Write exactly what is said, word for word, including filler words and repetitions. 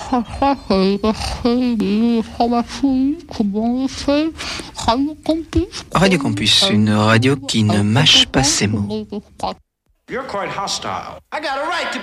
ça, c'est des informations, comment on fait, Radio Campus. Radio Campus, une radio qui ne mâche pas ses mots. You're quite hostile. I got a right to